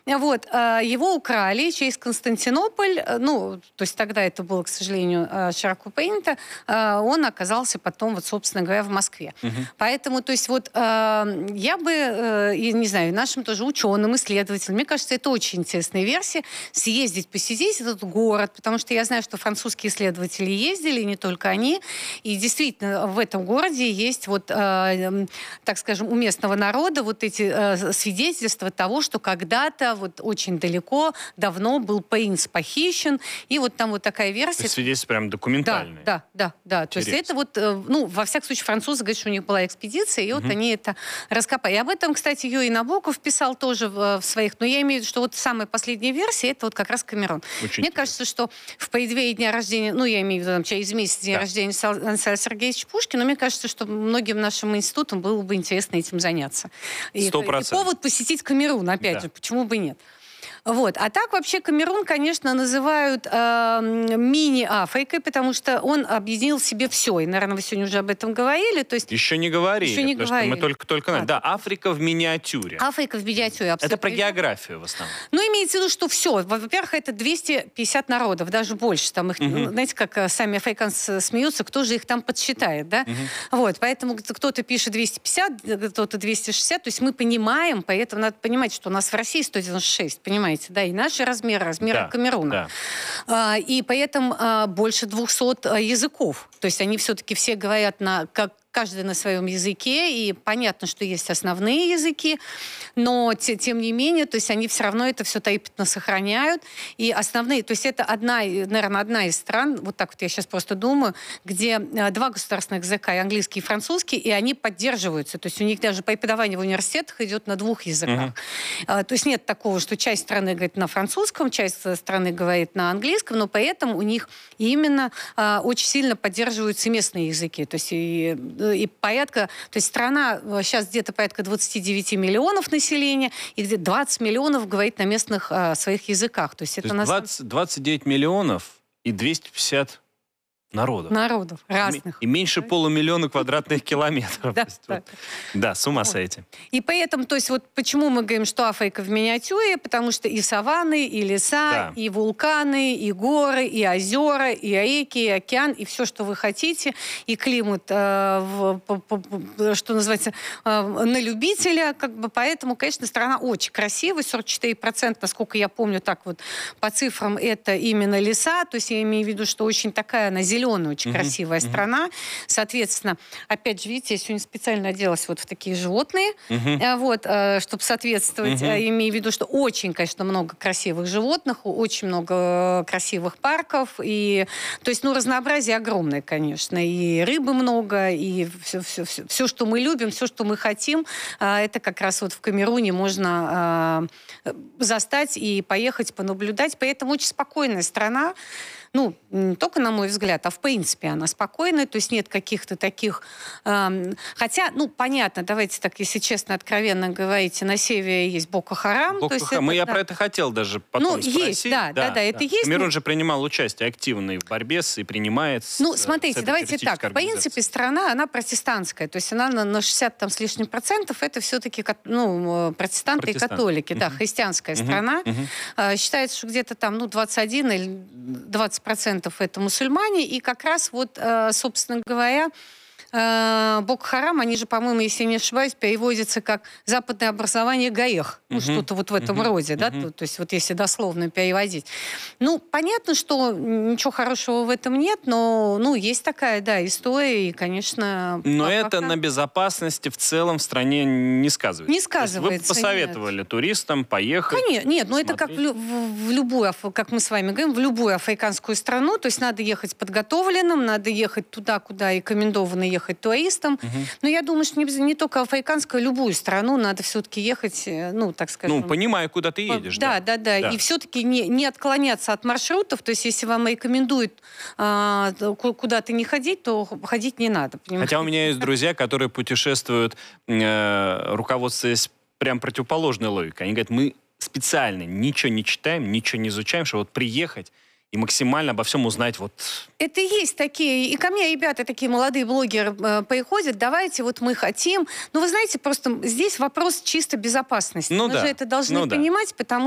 Вот, его украли через Константинополь, ну, то есть тогда это было, к сожалению, широко принято, он оказался потом, вот, собственно говоря, в Москве. Поэтому, то есть вот я бы, не знаю, нашим тоже ученым, исследователям, мне кажется, это очень интересная версия, съездить, посетить этот город, потому что я знаю, что французские исследователи ездили, и не только они, и действительно в этом городе есть вот, так скажем, у местного народа вот эти свидетельства того, что когда-то вот очень далеко, давно был принц похищен, и вот там вот такая версия. То есть свидетельства прям документальные. Да. То есть это вот, ну, во всяком случае, французы говорят, что у них была экспедиция, и вот они это раскопали. И об этом, кстати, Юрий Набоков писал тоже в своих, но я имею в виду, что вот самая последняя версия, это вот как раз Камерун. Мне кажется, что в преддверии дня рождения, ну, я имею в виду, там, через месяц дня рождения Александра Сергеевича Пушкина, но мне кажется, что многим нашим институтам было бы интересно этим заняться. 100%. И повод посетить Камерун, опять же, почему бы нет. Вот. А так вообще Камерун, конечно, называют мини-Африкой, потому что он объединил в себе все. И, наверное, вы сегодня уже об этом говорили. То есть... Еще не говорили. Еще не говорили. Мы только... Да, Африка в миниатюре. Африка в миниатюре, абсолютно. Это про географию в основном. Ну, имеется в виду, что все. Во-первых, это 250 народов, даже больше. Там их, знаете, как сами африканцы смеются, кто же их там подсчитает, да? Вот, поэтому кто-то пишет 250, кто-то 260. То есть мы понимаем, поэтому надо понимать, что у нас в России 196, понимаете? Да, и наши размеры Камеруна. Да. И поэтому больше 200 языков. То есть они все-таки все говорят каждый на своем языке, и понятно, что есть основные языки, но тем не менее, то есть они все равно это все трепетно сохраняют. И основные, то есть это наверное, одна из стран, вот так вот я сейчас просто думаю, где два государственных языка, и английский, и французский, и они поддерживаются. То есть у них даже преподавание в университетах идет на двух языках. То есть нет такого, что часть страны говорит на французском, часть страны говорит на английском, но поэтому у них именно очень сильно поддерживаются местные языки. То есть и порядка, то есть страна сейчас где-то порядка 29 миллионов населения, и где 20 миллионов говорит на местных своих языках. То есть это 29 миллионов и 250 народов разных. И меньше полумиллиона квадратных километров. Да, с ума сойти. И поэтому, то есть вот почему мы говорим, что Африка в миниатюре, потому что и саванны, и леса, и вулканы, и горы, и озера, и реки, и океан, и все, что вы хотите, и климат, что называется, на любителя, как бы, поэтому, конечно, страна очень красивая, 44%, насколько я помню, так вот по цифрам, это именно леса, то есть я имею в виду, что очень такая она зеленая, очень красивая страна. Соответственно, опять же, видите, я сегодня специально оделась вот в такие животные, вот, чтобы соответствовать. Имею в виду, что очень, конечно, много красивых животных, очень много красивых парков. И, то есть, ну, разнообразие огромное, конечно. И рыбы много, и все, что мы любим, все, что мы хотим, это как раз вот в Камеруне можно застать и поехать, понаблюдать. Поэтому очень спокойная страна. Ну, не только на мой взгляд, а в принципе она спокойная, то есть нет каких-то таких... хотя, ну, понятно, давайте так, если честно, откровенно говорить, на севере есть Боко-Харам. Я про это хотел даже потом спросить. Есть, да, это есть. Камерун же принимал участие активно и в борьбе и принимает смотрите, давайте так, в принципе, страна, она протестантская, то есть она на 60 там с лишним процентов, это все-таки, ну, протестанты и католики, да, христианская страна. Считается, что где-то там, ну, 21 или 20% это мусульмане, и как раз вот, собственно говоря, Боко-Харам, они же, по-моему, если не ошибаюсь, переводятся как «западное образование гаех». Ну, что-то вот в этом роде, да, то есть вот если дословно переводить. Ну, понятно, что ничего хорошего в этом нет, но, ну, есть такая, да, история, и, конечно... Но это на безопасности в целом в стране не сказывается. Не сказывается, вы посоветовали туристам поехать? Конечно, нет, но это как в любую, как мы с вами говорим, в любую африканскую страну, то есть надо ехать подготовленным, надо ехать туда, куда рекомендовано ехать туристам. Но я думаю, что не только африканскую, любую страну надо все-таки ехать, ну, так скажем... Ну, понимаю, куда ты едешь. Да. И все-таки не отклоняться от маршрутов. То есть, если вам рекомендуют куда-то не ходить, то ходить не надо. Понимаете? Хотя у меня есть друзья, которые путешествуют, руководствуясь прям противоположной логикой. Они говорят, мы специально ничего не читаем, ничего не изучаем, чтобы вот приехать и максимально обо всем узнать вот... Это есть такие, и ко мне ребята, такие молодые блогеры приходят, давайте, вот мы хотим. Ну, вы знаете, просто здесь вопрос чисто безопасности. Мы же это должны понимать, потому